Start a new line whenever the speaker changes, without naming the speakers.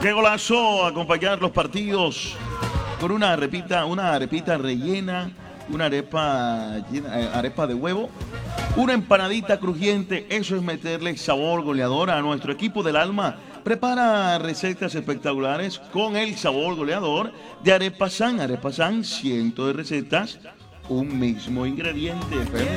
Qué golazo acompañar los partidos con una arepita rellena, una arepa de huevo, una empanadita crujiente. Eso es meterle sabor goleador a nuestro equipo del alma. Prepara recetas espectaculares con el sabor goleador de Arepa San. Arepa San, cientos de recetas, un mismo ingrediente.